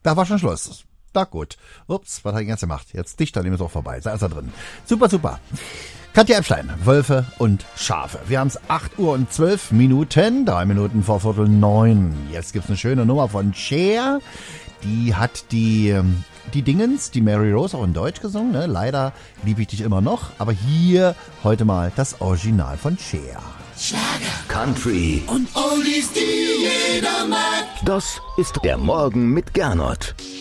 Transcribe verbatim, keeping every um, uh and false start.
Da war schon Schluss. Na gut. Ups, was hat er jetzt gemacht? Jetzt Dichterleben ist auch vorbei. Da ist er drin. Super, super. Katja Epstein, Wölfe und Schafe. Wir haben es acht Uhr und zwölf Minuten, drei Minuten vor Viertel neun. Jetzt gibt's eine schöne Nummer von Cher. Die hat die, die Dingens, die Mary Rose auch in Deutsch gesungen. Ne? Leider liebe ich dich immer noch. Aber hier heute mal das Original von Cher. Schlager, Country und Oldies, die jeder mag. Das ist der Morgen mit Gernot.